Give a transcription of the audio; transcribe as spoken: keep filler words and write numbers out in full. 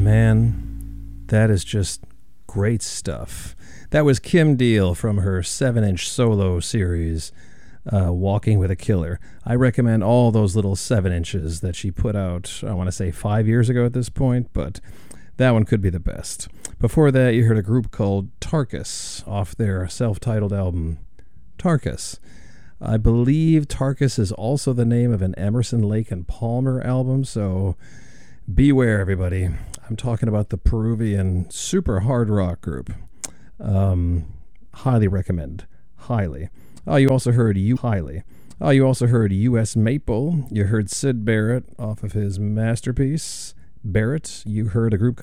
man, that is just great stuff. That was Kim Deal from her seven-inch solo series, uh, Walking with a Killer. I recommend all those little seven inches that she put out, I want to say five years ago at this point, but that one could be the best. Before that, you heard a group called Tarkus off their self-titled album, Tarkus. I believe Tarkus is also the name of an Emerson, Lake and Palmer album, so beware, everybody. I'm talking about the Peruvian super hard rock group. Um, highly recommend. Highly. Oh, you also heard you highly. Oh, you also heard U S Maple. You heard Syd Barrett off of his masterpiece, Barrett. You heard a group